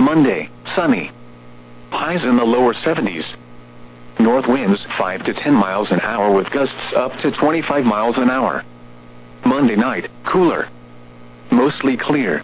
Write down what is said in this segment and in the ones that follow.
Monday, sunny. Highs in the lower 70s. North winds 5 to 10 miles an hour with gusts up to 25 miles an hour. Monday night, cooler. Mostly clear.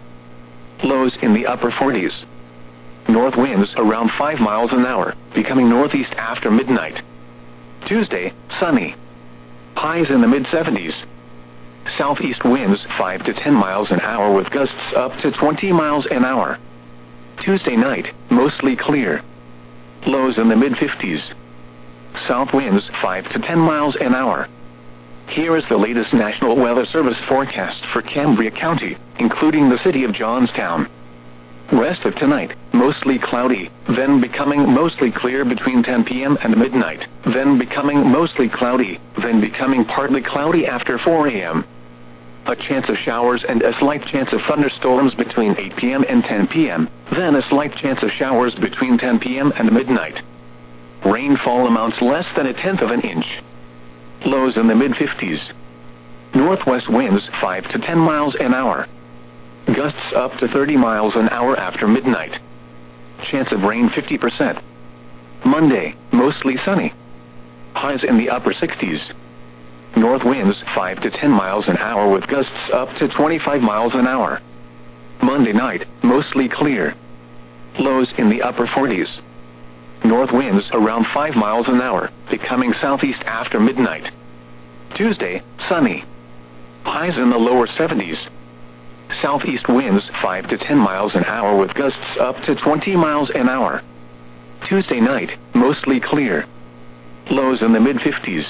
Lows in the upper 40s. North winds around 5 miles an hour, becoming northeast after midnight. Tuesday, sunny. Highs in the mid-70s. Southeast winds 5 to 10 miles an hour with gusts up to 20 miles an hour. Tuesday night, mostly clear. Lows in the mid-50s. South winds 5 to 10 miles an hour. Here is the latest National Weather Service forecast for Cambria County, including the city of Johnstown. Rest of tonight, mostly cloudy, then becoming mostly clear between 10 p.m. and midnight, then becoming mostly cloudy, then becoming partly cloudy after 4 a.m. A chance of showers and a slight chance of thunderstorms between 8 p.m. and 10 p.m., then a slight chance of showers between 10 p.m. and midnight. Rainfall amounts less than 1/10 of an inch. Lows in the mid-50s. Northwest winds 5 to 10 miles an hour. Gusts up to 30 miles an hour after midnight. Chance of rain 50%. Monday, mostly sunny. Highs in the upper 60s. North winds 5 to 10 miles an hour with gusts up to 25 miles an hour. Monday night, mostly clear. Lows in the upper 40s. North winds around 5 miles an hour, becoming southeast after midnight. Tuesday, sunny. Highs in the lower 70s. Southeast winds 5 to 10 miles an hour with gusts up to 20 miles an hour. Tuesday night, mostly clear. Lows in the mid-50s.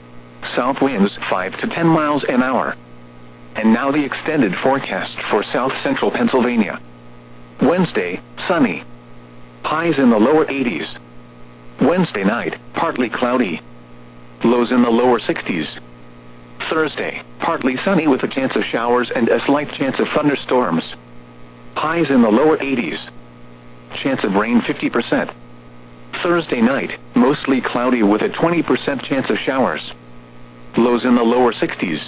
South winds 5 to 10 miles an hour. And now the extended forecast for south central Pennsylvania. Wednesday, sunny. Highs in the lower 80s. Wednesday night, partly cloudy. Lows in the lower 60s. Thursday, partly sunny with a chance of showers and a slight chance of thunderstorms. Highs in the lower 80s. Chance of rain 50%. Thursday night, mostly cloudy with a 20% chance of showers. Lows in the lower 60s.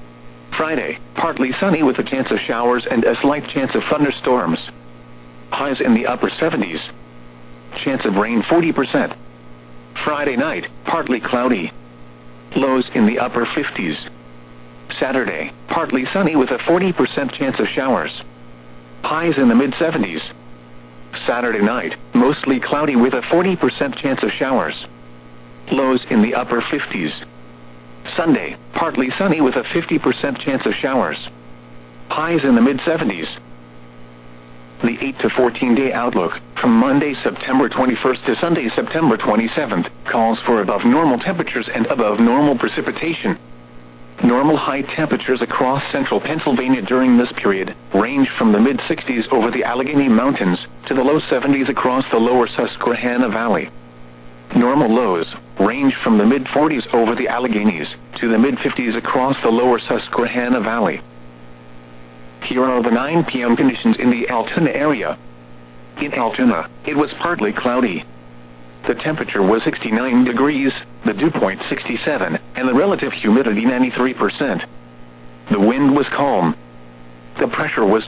Friday, partly sunny with a chance of showers and a slight chance of thunderstorms. Highs in the upper 70s. Chance of rain 40%. Friday night, partly cloudy. Lows in the upper 50s. Saturday, partly sunny with a 40% chance of showers. Highs in the mid-70s. Saturday night, mostly cloudy with a 40% chance of showers. Lows in the upper 50s. Sunday, partly sunny with a 50% chance of showers. Highs in the mid-70s. The 8 to 14-day outlook, from Monday, September 21st to Sunday, September 27th, calls for above normal temperatures and above normal precipitation. Normal high temperatures across central Pennsylvania during this period range from the mid-60s over the Allegheny Mountains to the low 70s across the lower Susquehanna Valley. Normal lows range from the mid-40s over the Alleghenies to the mid-50s across the lower Susquehanna Valley. Here are the 9 p.m. conditions in the Altoona area. In Altoona, it was partly cloudy. The temperature was 69 degrees, the dew point 67, and the relative humidity 93%. The wind was calm. The pressure was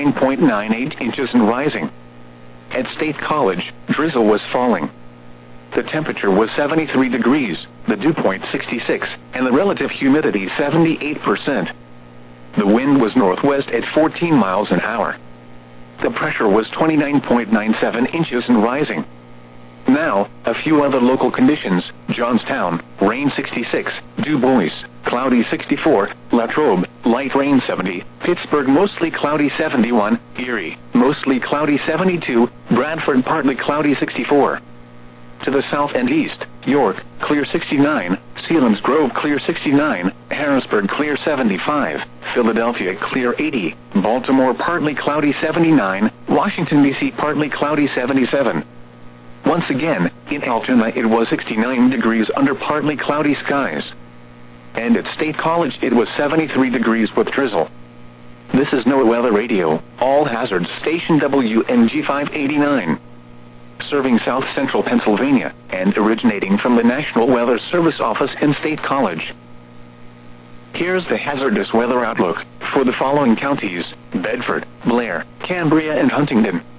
29.98 inches and rising. At State College, drizzle was falling. The temperature was 73 degrees, the dew point 66, and the relative humidity 78%. The wind was northwest at 14 miles an hour. The pressure was 29.97 inches and rising. Now, a few other local conditions: Johnstown, rain 66, Du Bois, cloudy 64, Latrobe, light rain 70, Pittsburgh, mostly cloudy 71, Erie, mostly cloudy 72, Bradford, partly cloudy 64. To the south and east, York, clear 69, Selinsgrove, clear 69, Harrisburg, clear 75, Philadelphia, clear 80, Baltimore, partly cloudy 79, Washington, D.C., partly cloudy 77. Once again, in Altoona it was 69 degrees under partly cloudy skies. And at State College it was 73 degrees with drizzle. This is NOAA Weather Radio, all hazards, station WNG 589. Serving south central Pennsylvania, and originating from the National Weather Service office in State College. Here's the hazardous weather outlook for the following counties: Bedford, Blair, Cambria, and Huntingdon.